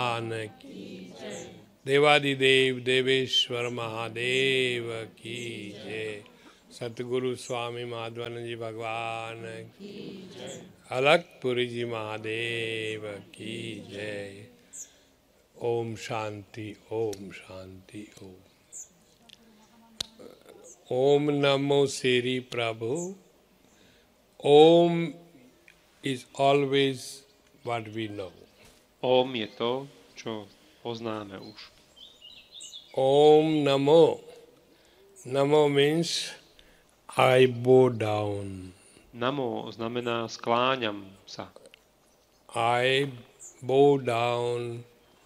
की देवादिदेव देवेश्वर महादेव की जय। सतगुरु स्वामी माधवानंद जी भगवान की जय। अलगपुरी जी महादेव की जय। ओम शांति ओम शांति ओम। ओम नमो श्री प्रभु। Om is always what we know. Om je to, čo poznáme už. Om Namo. Namo means I bow down. Namo znamená skláňam sa. I bow down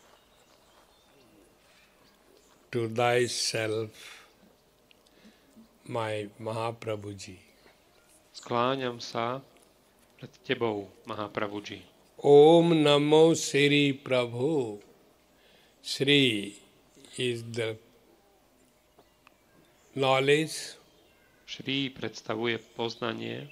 to thyself, my Mahaprabhuji. Skláňam sa pred tebou, Mahaprabhuji. Om Namo Shri Prabhu. Shri is the knowledge, Shri predstavuje poznanie,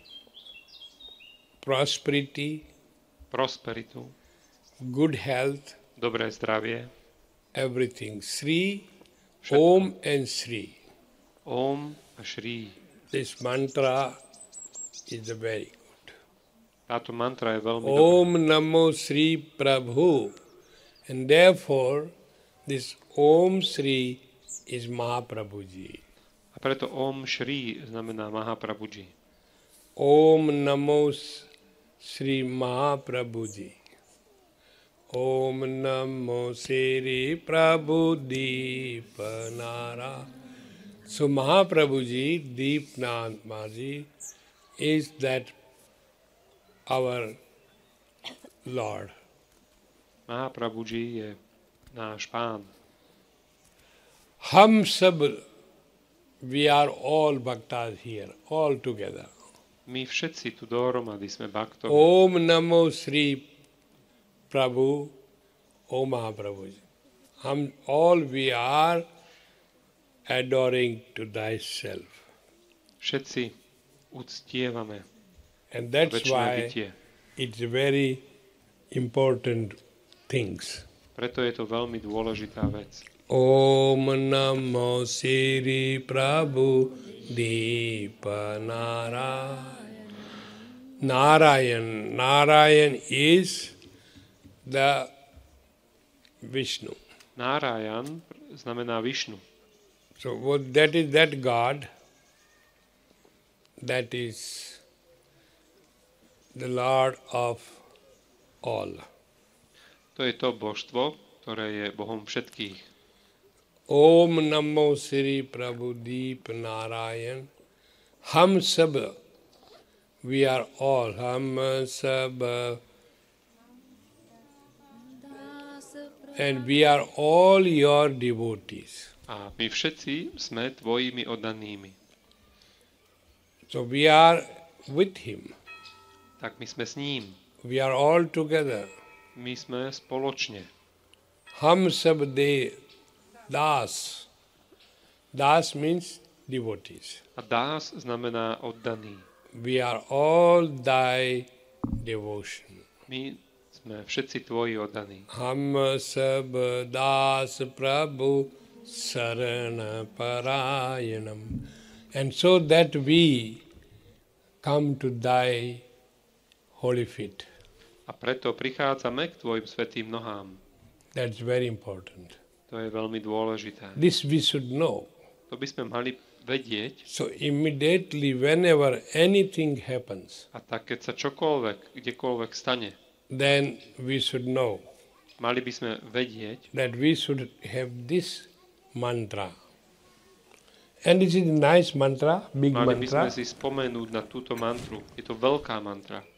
prosperity, prosperitu, good health, dobré zdravie, everything. Shri, Všetko. Om and Shri. Om a Shri. This mantra is very good. Táto mantra je veľmi Om dobrá. Namo Shri Prabhu. And therefore, this Om Shri is Mahaprabhuji. A preto Om Shri znamená Mahaprabhuji. Om Namo Shri Mahaprabhuji. Om Namo Shri Prabhu Deepanara. So Mahaprabhuji, Deepnanaji, is that our Lord. Mahaprabhuji je náš pán. Hum sab, we are all bhaktas here, all together. My všetci tu dohromady sme bhaktovi. Om Namo Shri Prabhu, O Mahaprabhuji. All we are adoring to thyself. Všetci uctievame And that's večné why bytie. it's very important things. Preto je to veľmi dôležitá vec. Om Namo Shri Prabhu Deepanara. Narayan. Narayan is the Vishnu. Nárajan znamená Višnu. So that is that God, that is the Lord of all. To je to božstvo, ktoré je Bohom všetkých. Om Namo Shri Prabhu Deep Narayan. Hum sab, we are all. Hum sab, and we are all your devotees. A my všetci sme tvojimi oddanými. So we are with him. Tak my sme s ním. We are all together. My sme spoločne. Hum sab de das. Das means devotees. A dás znamená oddaný. We are all thy devotion. My sme všetci tvoji oddaní. Hum sab das Prabhu sarana parayanam. And so that we come to thy holy feet. A preto prichádzame k tvojim svätým nohám. That's very important. To je veľmi dôležité. This we should know. To by sme mali vedieť. So immediately whenever anything happens, A tak, keď sa čokoľvek, kdekoľvek stane, then we should know mali by sme vedieť, that we should have this mantra. And this is a nice mantra, big mali by sme mantra. si spomenúť na túto mantru. Je to veľká mantra.